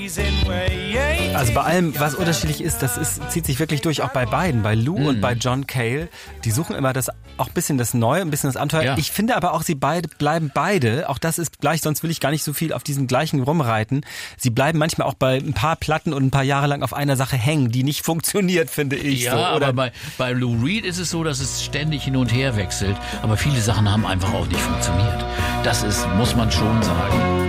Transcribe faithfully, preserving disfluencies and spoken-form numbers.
Also bei allem, was unterschiedlich ist, das ist, zieht sich wirklich durch, auch bei beiden, bei Lou mm. und bei John Cale. Die suchen immer das, auch ein bisschen das Neue, ein bisschen das Abenteuer. Ja. Ich finde aber auch, sie beide bleiben beide, auch das ist gleich, sonst will ich gar nicht so viel auf diesen gleichen rumreiten. Sie bleiben manchmal auch bei ein paar Platten und ein paar Jahre lang auf einer Sache hängen, die nicht funktioniert, finde ich. Ja, so. Oder aber bei, bei Lou Reed ist es so, dass es ständig hin und her wechselt. Aber viele Sachen haben einfach auch nicht funktioniert. Das ist, muss man schon sagen.